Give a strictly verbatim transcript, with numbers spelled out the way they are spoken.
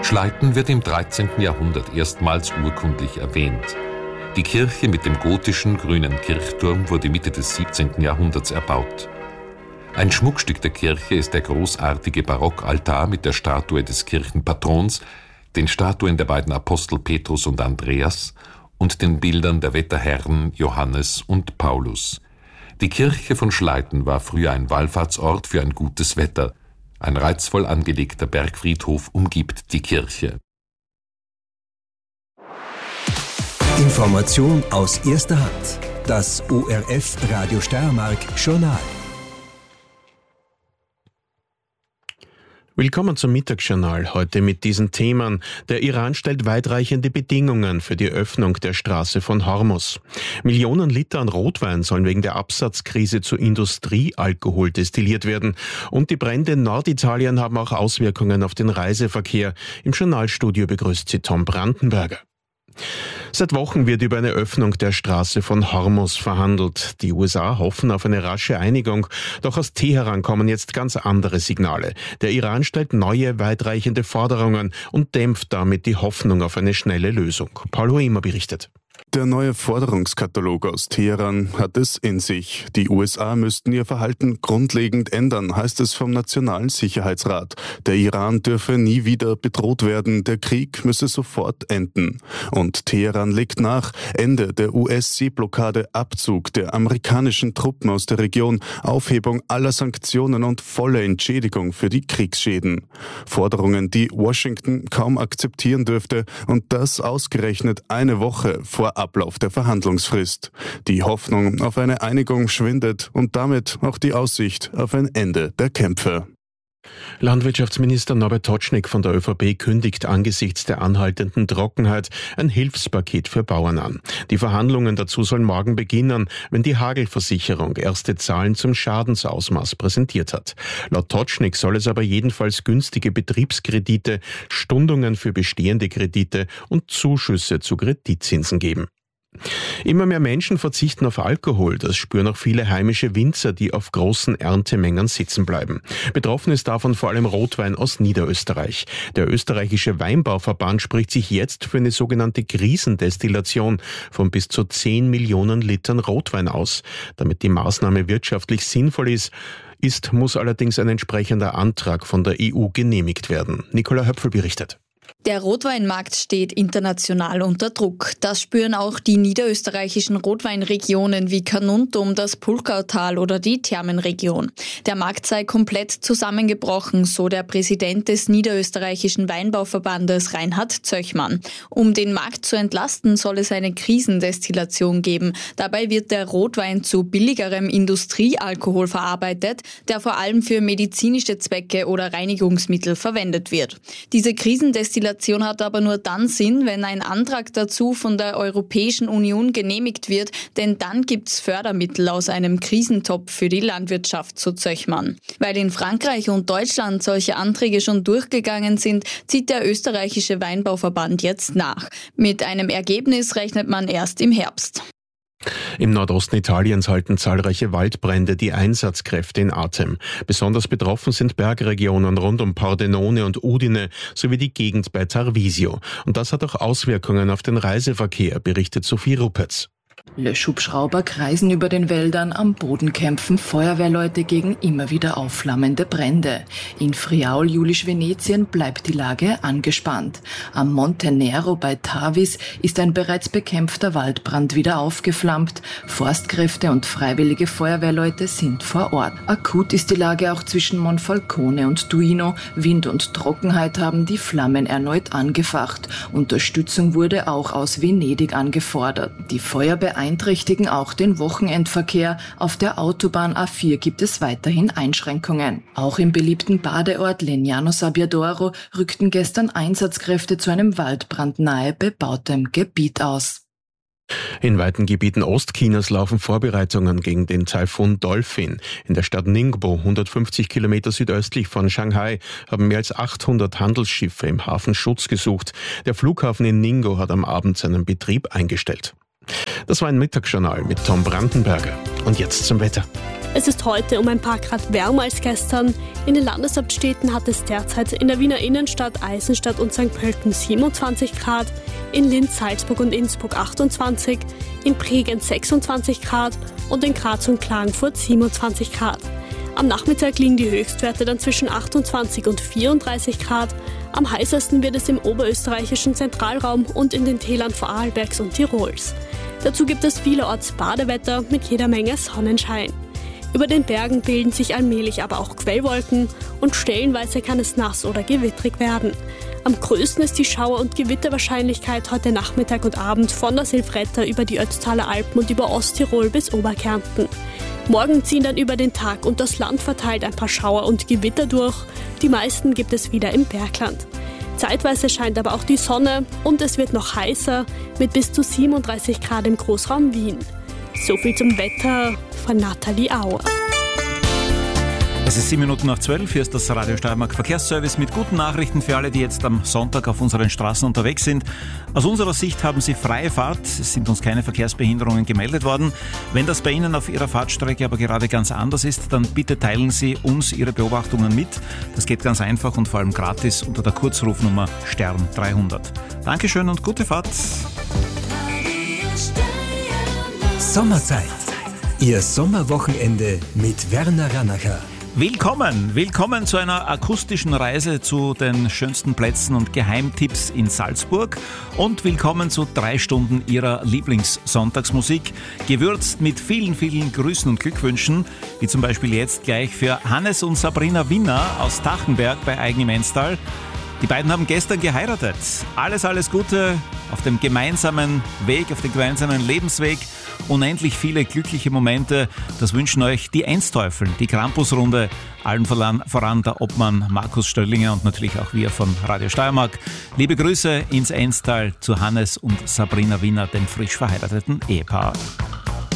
Schleiten wird im dreizehnten Jahrhundert erstmals urkundlich erwähnt. Die Kirche mit dem gotischen grünen Kirchturm wurde Mitte des siebzehnten Jahrhunderts erbaut. Ein Schmuckstück der Kirche ist der großartige Barockaltar mit der Statue des Kirchenpatrons, den Statuen der beiden Apostel Petrus und Andreas und den Bildern der Wetterherren Johannes und Paulus. Die Kirche von Schleiten war früher ein Wallfahrtsort für ein gutes Wetter. Ein reizvoll angelegter Bergfriedhof umgibt die Kirche. Information aus erster Hand. Das O R F Radio Steiermark Journal. Willkommen zum Mittagsjournal, heute mit diesen Themen. Der Iran stellt weitreichende Bedingungen für die Öffnung der Straße von Hormuz. Millionen Liter an Rotwein sollen wegen der Absatzkrise zu Industriealkohol destilliert werden. Und die Brände in Norditalien haben auch Auswirkungen auf den Reiseverkehr. Im Journalstudio begrüßt sie Tom Brandenberger. Seit Wochen wird über eine Öffnung der Straße von Hormuz verhandelt. Die U S A hoffen auf eine rasche Einigung, doch aus Teheran kommen jetzt ganz andere Signale. Der Iran stellt neue, weitreichende Forderungen und dämpft damit die Hoffnung auf eine schnelle Lösung. Paul Hoemer berichtet. Der neue Forderungskatalog aus Teheran hat es in sich. Die U S A müssten ihr Verhalten grundlegend ändern, heißt es vom Nationalen Sicherheitsrat. Der Iran dürfe nie wieder bedroht werden, der Krieg müsse sofort enden. Und Teheran legt nach: Ende der U S-Seeblockade, Abzug der amerikanischen Truppen aus der Region, Aufhebung aller Sanktionen und volle Entschädigung für die Kriegsschäden. Forderungen, die Washington kaum akzeptieren dürfte, und das ausgerechnet eine Woche vor Ablauf der Verhandlungsfrist. Die Hoffnung auf eine Einigung schwindet und damit auch die Aussicht auf ein Ende der Kämpfe. Landwirtschaftsminister Norbert Totschnig von der ÖVP kündigt angesichts der anhaltenden Trockenheit ein Hilfspaket für Bauern an. Die Verhandlungen dazu sollen morgen beginnen, wenn die Hagelversicherung erste Zahlen zum Schadensausmaß präsentiert hat. Laut Totschnig soll es aber jedenfalls günstige Betriebskredite, Stundungen für bestehende Kredite und Zuschüsse zu Kreditzinsen geben. Immer mehr Menschen verzichten auf Alkohol. Das spüren auch viele heimische Winzer, die auf großen Erntemengen sitzen bleiben. Betroffen ist davon vor allem Rotwein aus Niederösterreich. Der österreichische Weinbauverband spricht sich jetzt für eine sogenannte Krisendestillation von bis zu zehn Millionen Litern Rotwein aus. Damit die Maßnahme wirtschaftlich sinnvoll ist, ist, muss allerdings ein entsprechender Antrag von der E U genehmigt werden. Nicola Höpfel berichtet. Der Rotweinmarkt steht international unter Druck. Das spüren auch die niederösterreichischen Rotweinregionen wie Carnuntum, das Pulkautal oder die Thermenregion. Der Markt sei komplett zusammengebrochen, so der Präsident des niederösterreichischen Weinbauverbandes Reinhard Zöchmann. Um den Markt zu entlasten, soll es eine Krisendestillation geben. Dabei wird der Rotwein zu billigerem Industriealkohol verarbeitet, der vor allem für medizinische Zwecke oder Reinigungsmittel verwendet wird. Diese Krisendestillation hat aber nur dann Sinn, wenn ein Antrag dazu von der Europäischen Union genehmigt wird, denn dann gibt's Fördermittel aus einem Krisentopf für die Landwirtschaft, so Zöchmann. Weil in Frankreich und Deutschland solche Anträge schon durchgegangen sind, zieht der österreichische Weinbauverband jetzt nach. Mit einem Ergebnis rechnet man erst im Herbst. Im Nordosten Italiens halten zahlreiche Waldbrände die Einsatzkräfte in Atem. Besonders betroffen sind Bergregionen rund um Pordenone und Udine sowie die Gegend bei Tarvisio. Und das hat auch Auswirkungen auf den Reiseverkehr, berichtet Sophie Ruppetz. Löschhubschrauber kreisen über den Wäldern, am Boden kämpfen Feuerwehrleute gegen immer wieder aufflammende Brände. In Friaul, Julisch-Venetien, bleibt die Lage angespannt. Am Monte Nero bei Tavis ist ein bereits bekämpfter Waldbrand wieder aufgeflammt. Forstkräfte und freiwillige Feuerwehrleute sind vor Ort. Akut ist die Lage auch zwischen Monfalcone und Duino. Wind und Trockenheit haben die Flammen erneut angefacht. Unterstützung wurde auch aus Venedig angefordert. Die Feuerwehr beeinträchtigen auch den Wochenendverkehr. Auf der Autobahn A vier gibt es weiterhin Einschränkungen. Auch im beliebten Badeort Legnano Sabbiadoro rückten gestern Einsatzkräfte zu einem Waldbrand nahe bebautem Gebiet aus. In weiten Gebieten Ostchinas laufen Vorbereitungen gegen den Taifun Dolphin. In der Stadt Ningbo, hundertfünfzig Kilometer südöstlich von Shanghai, haben mehr als achthundert Handelsschiffe im Hafen Schutz gesucht. Der Flughafen in Ningbo hat am Abend seinen Betrieb eingestellt. Das war ein Mittagsjournal mit Tom Brandenberger. Und jetzt zum Wetter. Es ist heute um ein paar Grad wärmer als gestern. In den Landeshauptstädten hat es derzeit in der Wiener Innenstadt, Eisenstadt und Sankt Pölten siebenundzwanzig Grad, in Linz, Salzburg und Innsbruck achtundzwanzig, in Bregenz sechsundzwanzig Grad und in Graz und Klagenfurt siebenundzwanzig Grad. Am Nachmittag liegen die Höchstwerte dann zwischen achtundzwanzig und vierunddreißig Grad. Am heißesten wird es im oberösterreichischen Zentralraum und in den Tälern Vorarlbergs und Tirols. Dazu gibt es vielerorts Badewetter mit jeder Menge Sonnenschein. Über den Bergen bilden sich allmählich aber auch Quellwolken und stellenweise kann es nass oder gewittrig werden. Am größten ist die Schauer- und Gewitterwahrscheinlichkeit heute Nachmittag und Abend von der Silvretta über die Ötztaler Alpen und über Osttirol bis Oberkärnten. Morgen ziehen dann über den Tag und das Land verteilt ein paar Schauer und Gewitter durch. Die meisten gibt es wieder im Bergland. Zeitweise scheint aber auch die Sonne und es wird noch heißer mit bis zu siebenunddreißig Grad im Großraum Wien. So viel zum Wetter von Nathalie Auer. Es ist sieben Minuten nach zwölf, hier ist das Radio Steiermark Verkehrsservice mit guten Nachrichten für alle, die jetzt am Sonntag auf unseren Straßen unterwegs sind. Aus unserer Sicht haben Sie freie Fahrt, es sind uns keine Verkehrsbehinderungen gemeldet worden. Wenn das bei Ihnen auf Ihrer Fahrtstrecke aber gerade ganz anders ist, dann bitte teilen Sie uns Ihre Beobachtungen mit. Das geht ganz einfach und vor allem gratis unter der Kurzrufnummer Stern dreihundert. Dankeschön und gute Fahrt. Sommerzeit. Ihr Sommerwochenende mit Werner Ranacher. Willkommen, willkommen zu einer akustischen Reise zu den schönsten Plätzen und Geheimtipps in Salzburg und willkommen zu drei Stunden Ihrer Lieblingssonntagsmusik, gewürzt mit vielen, vielen Grüßen und Glückwünschen, wie zum Beispiel jetzt gleich für Hannes und Sabrina Winner aus Tachenberg bei Eigen im Enstal. Die beiden haben gestern geheiratet. Alles, alles Gute auf dem gemeinsamen Weg, auf dem gemeinsamen Lebensweg. Unendlich viele glückliche Momente. Das wünschen euch die Ensteufeln, die Krampusrunde, allen voran, voran der Obmann Markus Stöllinger und natürlich auch wir von Radio Steiermark. Liebe Grüße ins Enstal zu Hannes und Sabrina Winner, dem frisch verheirateten Ehepaar.